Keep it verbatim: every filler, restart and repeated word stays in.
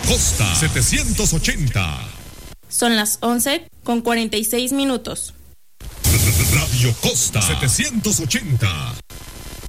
Costa setecientos ochenta. Son las once con cuarenta y seis minutos. Radio Costa setecientos ochenta.